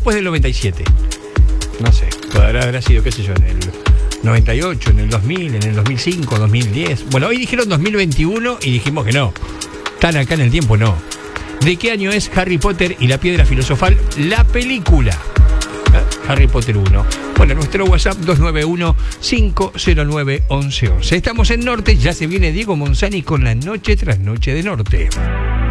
después del 97. No sé, habrá sido, qué sé yo, en el 98, en el 2000, en el 2005, 2010. Bueno, hoy dijeron 2021 y dijimos que no. Tan acá en el tiempo, no. ¿De qué año es Harry Potter y la Piedra Filosofal? La película. Harry Potter 1. Bueno, nuestro WhatsApp 291-509-1111. Estamos en Norte, ya se viene Diego Monzani con la Noche tras Noche de Norte.